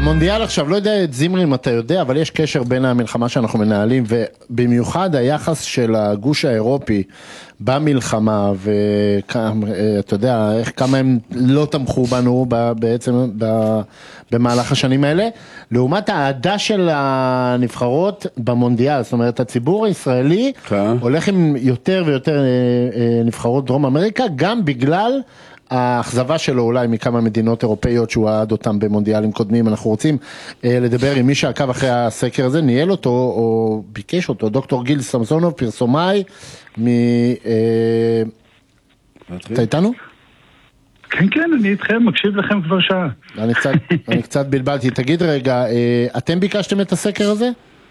המונדיאל עכשיו, לא יודע את זימרי אם אתה יודע, אבל יש קשר בין המלחמה שאנחנו מנהלים, ובמיוחד היחס של הגוש האירופי במלחמה, ואתה יודע, כמה הם לא תמכו בנו בעצם במהלך השנים האלה, לעומת העדה של הנבחרות במונדיאל, זאת אומרת, הציבור הישראלי הולך עם יותר ויותר נבחרות דרום אמריקה, גם בגלל האכזבה שלו אולי מכמה מדינות אירופאיות שהוא עד אותם במונדיאלים קודמים. אנחנו רוצים לדבר עם מי שעקב אחרי הסקר הזה, ניהל אותו או ביקש אותו, דוקטור גיל סמסונוב, פרסומאי אתה איתנו? כן, כן, אני איתכם, מקשיב לכם כבר שעה. אני קצת בלבלתי. תגיד רגע, אתם ביקשתם את הסקר הזה?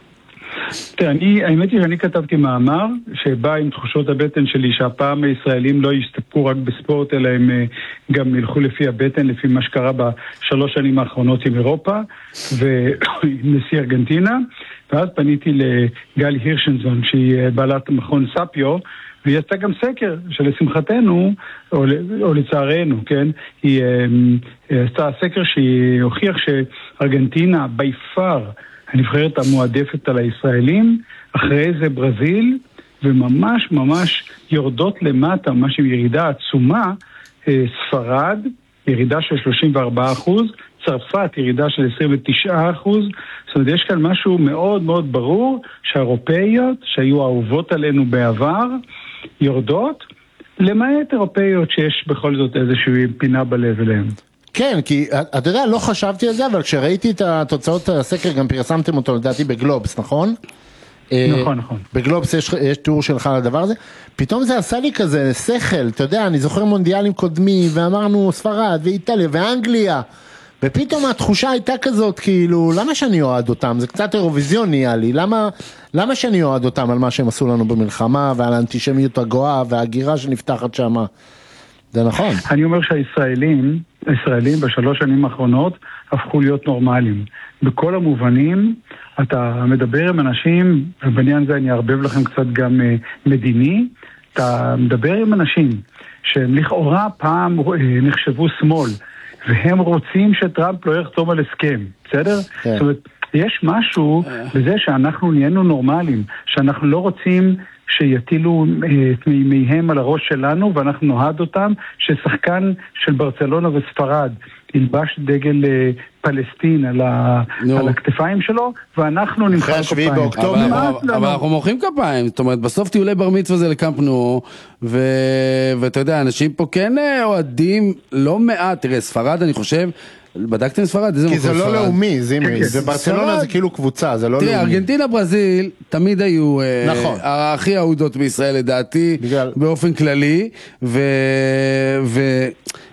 האמת היא שאני כתבתי מאמר שבא עם תחושות הבטן שלי שהפעם הישראלים לא יסתפקו רק בספורט אלא הם גם ילכו לפי הבטן, לפי מה שקרה בשלוש שנים האחרונות עם אירופה ונשיא ארגנטינה, ואז פניתי לגלי הירשנזון שהיא בעלת מכון ספיו, והיא עשתה גם סקר שלשמחתנו או לצערנו, כן, היא עשתה סקר שהוכיח שארגנטינה ביפר הנבחרת המועדפת על הישראלים, אחרי זה ברזיל, וממש ממש יורדות למטה, ממש עם ירידה עצומה, ספרד, ירידה של 34%, צרפת, ירידה של 29%, זאת אומרת, יש כאן משהו מאוד מאוד ברור, שהאירופאיות, שהיו אהובות עלינו בעבר, יורדות, למעט אירופאיות שיש בכל זאת איזושהי פינה בלב אליהם. כן, כי אתה יודע, לא חשבתי על זה, אבל כשראיתי את התוצאות הסקר, גם פרסמתם אותו לדעתי בגלובס, נכון? נכון, נכון. בגלובס יש תיאור שלך על הדבר הזה, פתאום זה עשה לי כזה שכל, אתה יודע, אני זוכר מונדיאלים קודמים, ואמרנו ספרד ואיטליה ואנגליה, ופתאום התחושה הייתה כזאת, כאילו, למה שאני אוהד אותם? זה קצת אירוויזיון נהיה לי, למה שאני אוהד אותם על מה שהם עשו לנו במלחמה, ועל האנטישמיות הגואה, וההגירה שנפתחת שמה? זה נכון. אני אומר שהישראלים בשלוש שנים האחרונות הפכו להיות נורמליים. בכל המובנים, אתה מדבר עם אנשים, ובעניין זה אני אערבב לכם קצת גם מדיני, אתה מדבר עם אנשים שהם לכאורה פעם נחשבו שמאל, והם רוצים שטראמפ לא יחתום על הסכם, בסדר? זאת אומרת, יש משהו בזה שאנחנו נהיינו נורמליים, שאנחנו לא רוצים שיטילו את מימיהם על הראש שלנו, ואנחנו נוהד אותם, ששחקן של ברצלונה וספרד ילבש דגל פלסטין על הכתפיים שלו, ואנחנו נמחא כפיים. אבל אנחנו מוחאים כפיים, זאת אומרת, בסוף טיולי בר מצווה זה לקמפ נו, ואתה יודע, אנשים פה כן אוהדים לא מעט, תראה, ספרד אני חושב, בדקתם ספרד? כי זה לא לאומי, זימרי, וברצלונה זה כאילו קבוצה, זה לא לאומי. תראה, ארגנטינה, ברזיל, תמיד היו הכי אהודות בישראל לדעתי, באופן כללי,